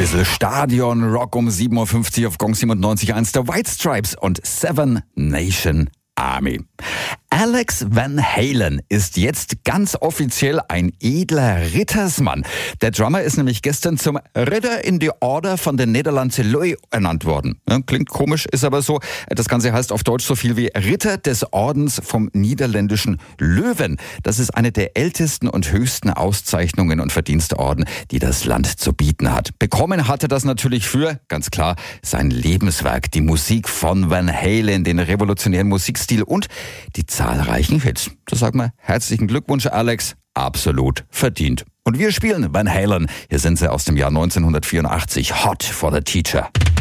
Bisschen Stadion-Rock um 7.50 Uhr auf Gong 97.1 der White Stripes und Seven Nation Army. Alex Van Halen ist jetzt ganz offiziell ein edler Rittersmann. Der Drummer ist nämlich gestern zum Ritter in die Order von den Nederlandse Leeuw ernannt worden. Ja, klingt komisch, ist aber so. Das Ganze heißt auf Deutsch so viel wie Ritter des Ordens vom niederländischen Löwen. Das ist eine der ältesten und höchsten Auszeichnungen und Verdienstorden, die das Land zu bieten hat. Bekommen hatte das natürlich für, ganz klar, sein Lebenswerk, die Musik von Van Halen, den revolutionären Musikstil und die zahlreichen Hits. Da sagen wir herzlichen Glückwunsch, Alex. Absolut verdient. Und wir spielen Van Halen. Hier sind sie aus dem Jahr 1984. Hot for the Teacher.